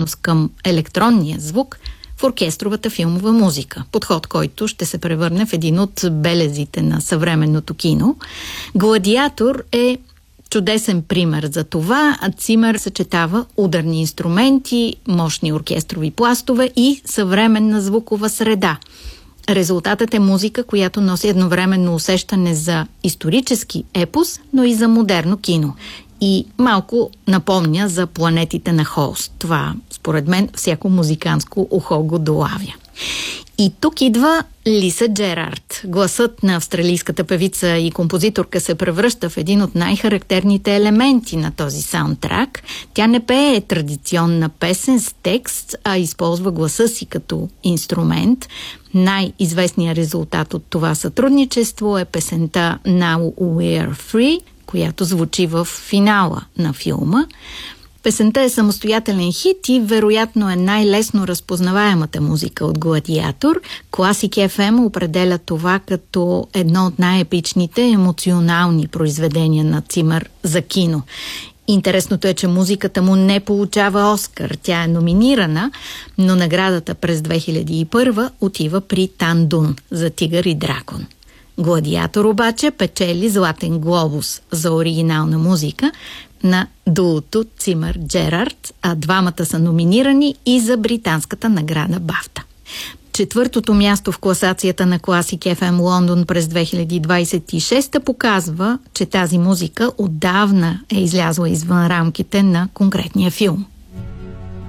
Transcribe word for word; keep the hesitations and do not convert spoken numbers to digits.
принос към електронния звук в оркестровата филмова музика. Подход, който ще се превърне в един от белезите на съвременното кино. Гладиатор е чудесен пример за това. Цимер съчетава ударни инструменти, мощни оркестрови пластове и съвременна звукова среда. Резултатът е музика, която носи едновременно усещане за исторически епос, но и за модерно кино. И малко напомня за планетите на Холст. Това, според мен, всяко музиканско ухо го долавя. И тук идва Лиса Джерард. Гласът на австралийската певица и композиторка се превръща в един от най-характерните елементи на този саундтрак. Тя не пее традиционна песен с текст, а използва гласа си като инструмент. Най-известният резултат от това сътрудничество е песента Now We're Free, която звучи в финала на филма. Песента е самостоятелен хит и вероятно е най-лесно разпознаваемата музика от Гладиатор. Класик Еф Ем определя това като едно от най-епичните емоционални произведения на Цимер за кино. Интересното е, че музиката му не получава Оскар. Тя е номинирана, но наградата през две хиляди и първа отива при Тан Дун за Тигър и дракон. Гладиатор обаче печели Златен глобус за оригинална музика на дуото Цимер-Джерард, а двамата са номинирани и за британската награда Бафта. Четвъртото място в класацията на Класик Еф Ем Лондон през две хиляди двадесет и шеста показва, че тази музика отдавна е излязла извън рамките на конкретния филм.